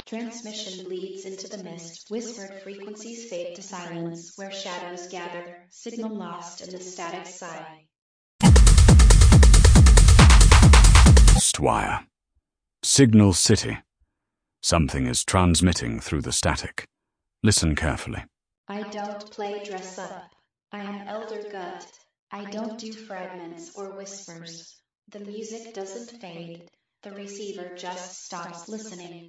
Transmission bleeds into the mist, whispered frequencies fade to silence, where shadows gather, signal lost in the static sigh. Stwire. Signal City. Something is transmitting through the static. Listen carefully. I don't play dress up. I am Elder Gut. I don't do fragments or whispers. The music doesn't fade. The receiver just stops listening.